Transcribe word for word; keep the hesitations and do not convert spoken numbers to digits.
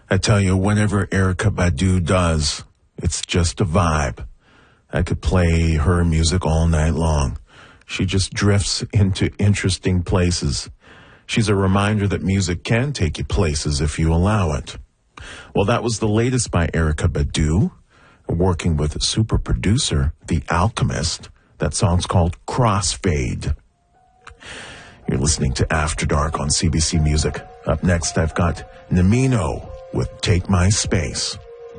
I tell you, whenever Erykah Badu does, it's just a vibe. I could play her music all night long. She just drifts into interesting places. She's a reminder that music can take you places if you allow it. Well, that was the latest by Erykah Badu, working with super producer The Alchemist. That song's called Crossfade. You're listening to After Dark on C B C Music. Up next, I've got Namino with Take My Space.